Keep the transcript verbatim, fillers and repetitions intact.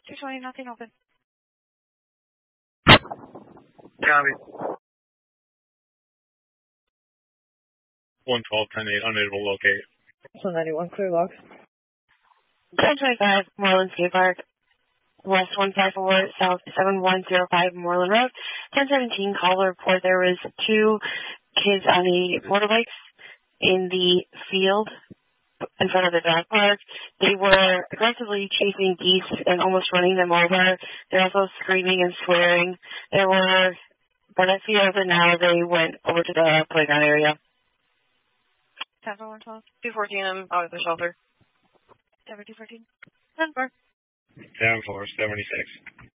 two twenty, nothing open. Copy. one twelve, ten eight, unable to locate. one ninety-one, clear logs. ten twenty-five, Moreland Skate Park. West one five four, South seven one zero five, Moreland Road. ten seventeen, call report there was two kids on the motorbikes in the field in front of the dog park. They were aggressively chasing geese and almost running them over. They're also screaming and swearing. There were, but at field, and now they went over to the playground area. ten four, one twelve. two fourteen, I'm out of the shelter. seven two fourteen. ten four. ten four, seventy-six.